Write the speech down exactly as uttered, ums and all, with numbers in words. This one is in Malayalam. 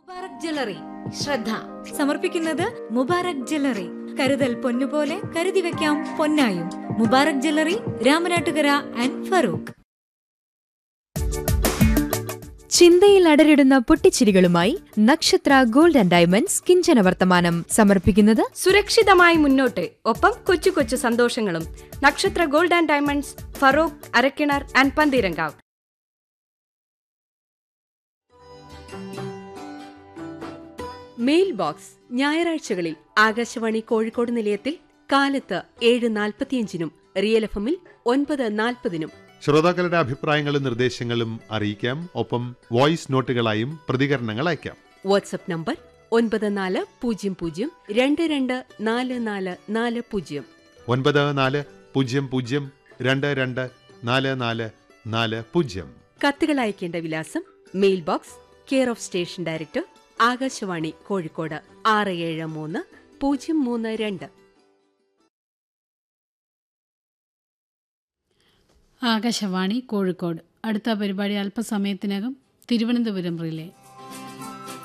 മുബാറക് ജ്വല്ലറി ശ്രദ്ധ സമർപ്പിക്കുന്നത് മുബാറക് ജ്വല്ലറി. കരുതൽ പൊന്നുപോലെ കരുതി വെക്കാം പൊന്നായും. Mubarak jewellery, Ramanattukara and Farooq. ചിന്തയിൽ അടരിടുന്ന പൊട്ടിച്ചിരികളുമായി നക്ഷത്ര ഗോൾഡ് ആൻഡ് ഡയമണ്ട്സ് കിഞ്ചന വർത്തമാനം സമർപ്പിക്കുന്നത് സുരക്ഷിതമായി മുന്നോട്ട്, ഒപ്പം കൊച്ചു കൊച്ചു സന്തോഷങ്ങളും. നക്ഷത്ര gold and diamonds, Feroke, Arakkinar and Pantheerankavu. Mail box ഞായറാഴ്ചകളിൽ ആകാശവാണി കോഴിക്കോട് നിലയത്തിൽ കാലത്ത് ഏഴ് നാൽപ്പത്തിയഞ്ചിനും റിയൽ എഫ് എമ്മിൽ ഒൻപത് നാൽപ്പതിനും. ശ്രോതാക്കളുടെ അഭിപ്രായങ്ങളും നിർദ്ദേശങ്ങളും അറിയിക്കാം. ഒപ്പം വോയിസ് നോട്ടുകളായും പ്രതികരണങ്ങൾ അയക്കാം. വാട്സ്ആപ്പ് നമ്പർ ഒൻപത് നാല് പൂജ്യം പൂജ്യം രണ്ട് രണ്ട് നാല് നാല് നാല് പൂജ്യം ഒൻപത് നാല് പൂജ്യം പൂജ്യം രണ്ട് രണ്ട് നാല് നാല് നാല് പൂജ്യം. കത്തുകൾ അയക്കേണ്ട വിലാസം: mail box, care of station director, Akashvani Kozhikode ആറ് ഏഴ് മൂന്ന് പൂജ്യം മൂന്ന് രണ്ട്. ആകാശവാണി കോഴിക്കോട്. അടുത്ത പരിപാടി അല്പസമയത്തിനകം തിരുവനന്തപുരം റിലേ.